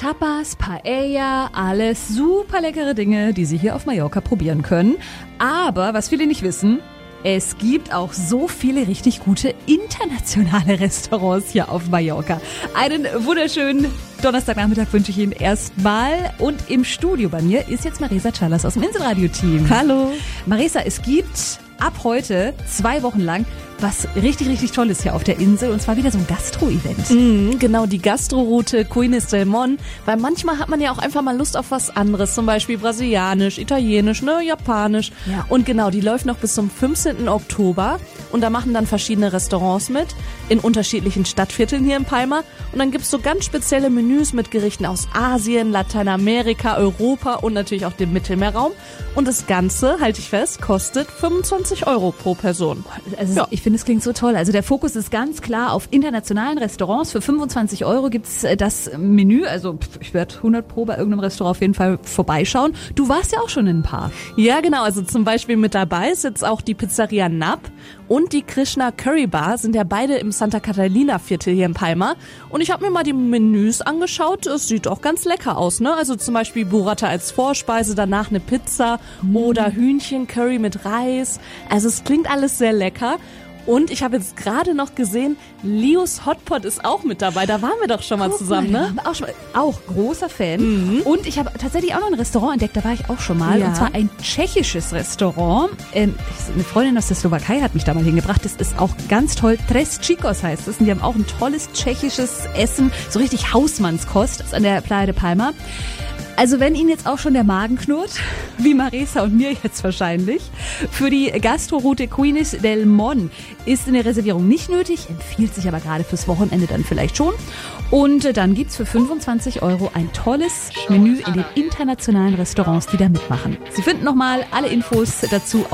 Tapas, Paella, alles super leckere Dinge, die Sie hier auf Mallorca probieren können. Aber was viele nicht wissen, es gibt auch so viele richtig gute internationale Restaurants hier auf Mallorca. Einen wunderschönen Donnerstagnachmittag wünsche ich Ihnen erstmal. Und im Studio bei mir ist jetzt Marisa Callas aus dem Inselradio-Team. Hallo. Marisa, es gibt ab heute 2 Wochen lang was richtig, richtig Tolles hier auf der Insel. Und zwar wieder so ein Gastro-Event. Genau, die Gastroroute Cuines del Mon. Weil manchmal hat man ja auch einfach mal Lust auf was anderes. Zum Beispiel brasilianisch, italienisch, japanisch. Ja. Und genau, die läuft noch bis zum 15. Oktober. Und da machen dann verschiedene Restaurants mit. In unterschiedlichen Stadtvierteln hier in Palma. Und dann gibt's so ganz spezielle Menüs mit Gerichten aus Asien, Lateinamerika, Europa und natürlich auch dem Mittelmeerraum. Und das Ganze, halte ich fest, kostet 25 € pro Person. Also Ja. Ich finde, es klingt so toll. Also der Fokus ist ganz klar auf internationalen Restaurants. Für 25 € gibt's das Menü. Also ich werde 100% bei irgendeinem Restaurant auf jeden Fall vorbeischauen. Du warst ja auch schon in ein paar. Ja, genau. Also zum Beispiel mit dabei ist jetzt auch die Pizzeria Nap und die Krishna Curry Bar, sind ja beide im Santa Catalina Viertel hier in Palma. Und ich habe mir mal die Menüs angeschaut. Es sieht auch ganz lecker aus, ne? Also zum Beispiel Burrata als Vorspeise, danach eine Pizza oder Hühnchencurry mit Reis. Also es klingt alles sehr lecker. Und ich habe jetzt gerade noch gesehen, Leos Hotpot ist auch mit dabei. Da waren wir doch schon mal zusammen, ne? Auch großer Fan. Und ich habe tatsächlich auch noch ein Restaurant entdeckt, da war ich auch schon mal. Ja. Und zwar ein tschechisches Restaurant. Eine Freundin aus der Slowakei hat mich da mal hingebracht. Das ist auch ganz toll. Tres Chicos heißt es. Und die haben auch ein tolles tschechisches Essen. So richtig Hausmannskost. Das ist an der Playa de Palma. Also wenn Ihnen jetzt auch schon der Magen knurrt, wie Marisa und mir jetzt wahrscheinlich, für die Gastroroute Cuines del Mon ist eine Reservierung nicht nötig, empfiehlt sich aber gerade fürs Wochenende dann vielleicht schon. Und dann gibt's für 25 € ein tolles Menü in den internationalen Restaurants, die da mitmachen. Sie finden nochmal alle Infos dazu